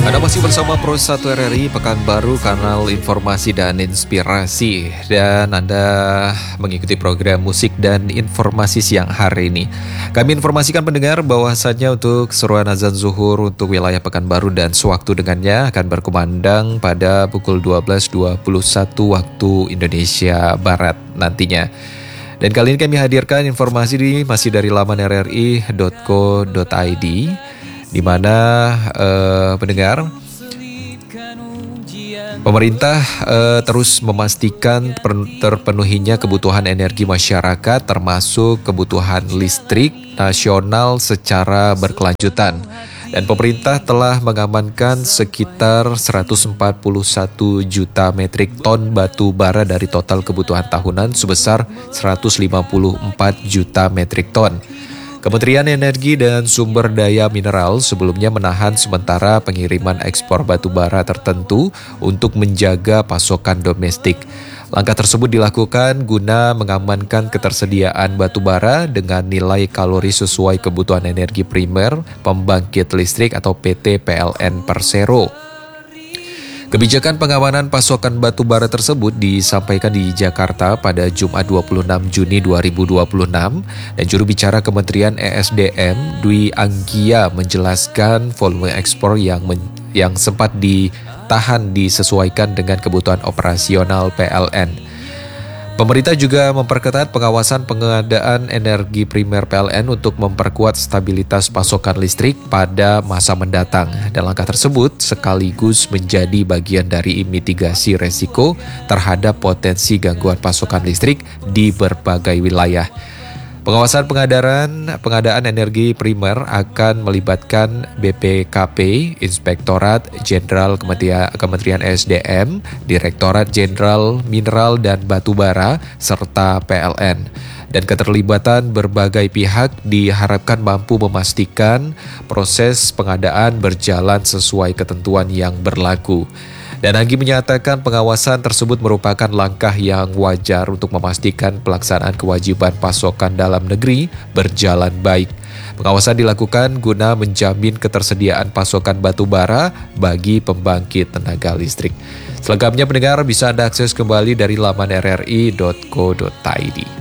Anda masih bersama Pro 1 RRI Pekanbaru, kanal informasi dan inspirasi. Dan Anda mengikuti program musik dan informasi siang hari ini. Kami informasikan pendengar bahwasannya untuk seruan azan zuhur untuk wilayah Pekanbaru dan sewaktu dengannya akan berkumandang pada pukul 12.21 waktu Indonesia Barat nantinya. Dan kali ini kami hadirkan informasi masih dari laman rri.co.id, di mana pendengar, pemerintah terus memastikan terpenuhinya kebutuhan energi masyarakat, termasuk kebutuhan listrik nasional secara berkelanjutan. Dan pemerintah telah mengamankan sekitar 141 juta metrik ton batu bara dari total kebutuhan tahunan sebesar 154 juta metrik ton. Kementerian Energi dan Sumber Daya Mineral sebelumnya menahan sementara pengiriman ekspor batu bara tertentu untuk menjaga pasokan domestik. Langkah tersebut dilakukan guna mengamankan ketersediaan batu bara dengan nilai kalori sesuai kebutuhan energi primer pembangkit listrik atau PT PLN Persero. Kebijakan pengamanan pasokan batu bara tersebut disampaikan di Jakarta pada Jumat 26 Juni 2026 dan juru bicara Kementerian ESDM Dwi Anggia menjelaskan volume ekspor yang sempat ditahan disesuaikan dengan kebutuhan operasional PLN. Pemerintah juga memperketat pengawasan pengadaan energi primer PLN untuk memperkuat stabilitas pasokan listrik pada masa mendatang. Dan langkah tersebut sekaligus menjadi bagian dari mitigasi resiko terhadap potensi gangguan pasokan listrik di berbagai wilayah. Pengawasan pengadaan energi primer akan melibatkan BPKP, Inspektorat Jenderal Kementerian SDM, Direktorat Jenderal Mineral dan Batu Bara, serta PLN. Dan keterlibatan berbagai pihak diharapkan mampu memastikan proses pengadaan berjalan sesuai ketentuan yang berlaku. Dan Anggi menyatakan pengawasan tersebut merupakan langkah yang wajar untuk memastikan pelaksanaan kewajiban pasokan dalam negeri berjalan baik. Pengawasan dilakukan guna menjamin ketersediaan pasokan batu bara bagi pembangkit tenaga listrik. Selengkapnya pendengar bisa Anda akses kembali dari laman rri.co.id.